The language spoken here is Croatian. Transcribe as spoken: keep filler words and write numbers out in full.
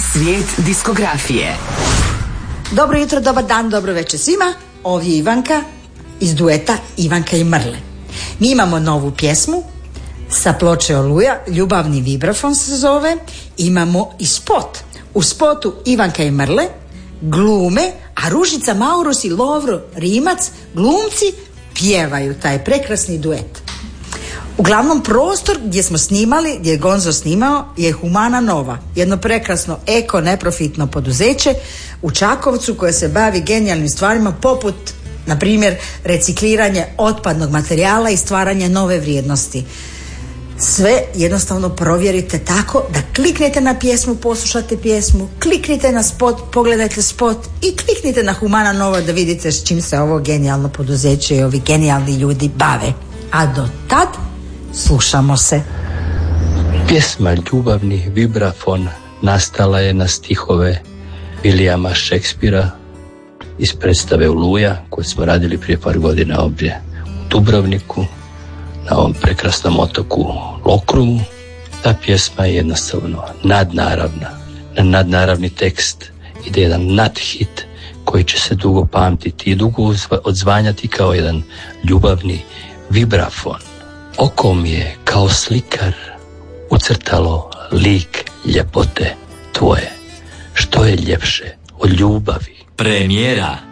Svijet diskografije. Dobro jutro, dobar dan, dobro večer svima. Ovdje je Ivanka iz dueta Ivanka i Mrle. Mi imamo novu pjesmu sa ploče Oluja, Ljubavni vibrafon se zove. Imamo i spot. U spotu Ivanka i Mrle glume, a Ružica Maurus i Lovro Rimac, glumci, pjevaju taj prekrasni duet. Uglavnom prostor gdje smo snimali, gdje je Gonzo snimao, je Humana Nova, jedno prekrasno eko neprofitno poduzeće u Čakovcu koje se bavi genijalnim stvarima poput, na primjer, recikliranje otpadnog materijala i stvaranje nove vrijednosti. Sve jednostavno provjerite tako da kliknete na pjesmu, poslušate pjesmu, kliknite na spot, pogledajte spot i kliknite na Humana Nova da vidite s čim se ovo genijalno poduzeće i ovi genijalni ljudi bave. A do tad slušamo se. Pjesma Ljubavni vibrafon nastala je na stihove Williama Shakespearea iz predstave Oluja koju smo radili prije par godina ovdje u Dubrovniku na ovom prekrasnom otoku Lokrumu. Ta pjesma je jednostavno nadnaravna. Na nadnaravni tekst ide jedan nadhit koji će se dugo pamtiti i dugo odzvanjati kao jedan ljubavni vibrafon. Oko mi je kao slikar ucrtalo lik ljepote tvoje. Što je ljepše od ljubavi? Premijera